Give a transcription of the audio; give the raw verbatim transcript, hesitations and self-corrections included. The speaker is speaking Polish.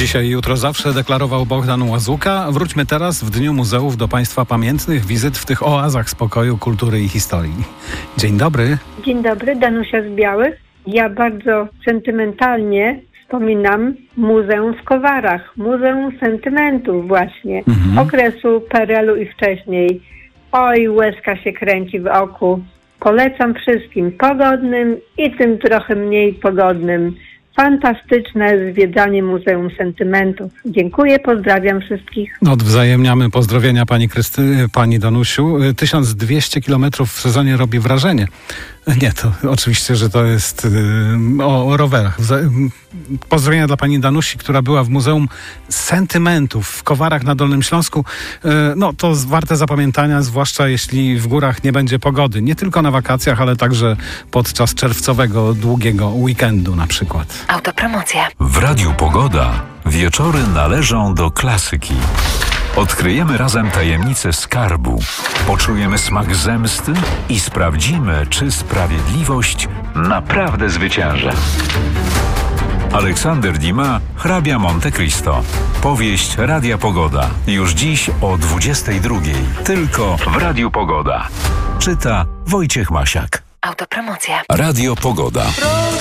Dzisiaj i jutro zawsze deklarował Bohdan Łazuka. Wróćmy teraz w Dniu Muzeów do Państwa pamiętnych wizyt w tych oazach spokoju, kultury i historii. Dzień dobry. Dzień dobry, Danusia z Białych. Ja bardzo sentymentalnie wspominam Muzeum w Kowarach. Muzeum Sentymentów właśnie. Mhm. Okresu P R L u i wcześniej. Oj, łezka się kręci w oku. Polecam wszystkim pogodnym i tym trochę mniej pogodnym. Fantastyczne zwiedzanie Muzeum Sentymentów. Dziękuję, pozdrawiam wszystkich. Odwzajemniamy pozdrowienia pani Krysty, pani Danusiu. tysiąc dwieście kilometrów w sezonie robi wrażenie. Nie, to oczywiście, że to jest yy, o, o rowerach. Pozdrowienia dla pani Danusi, która była w Muzeum Sentymentów w Kowarach na Dolnym Śląsku. Yy, no to warte zapamiętania, zwłaszcza jeśli w górach nie będzie pogody. Nie tylko na wakacjach, ale także podczas czerwcowego, długiego weekendu na przykład. Autopromocja. W Radiu Pogoda. Wieczory należą do klasyki. Odkryjemy razem tajemnicę skarbu, poczujemy smak zemsty i sprawdzimy, czy sprawiedliwość naprawdę zwycięży. Aleksander Dumas, Hrabia Monte Cristo. Powieść Radia Pogoda. Już dziś o dwudziestej drugiej. Tylko w Radiu Pogoda. Czyta Wojciech Masiak. Autopromocja. Radio Pogoda.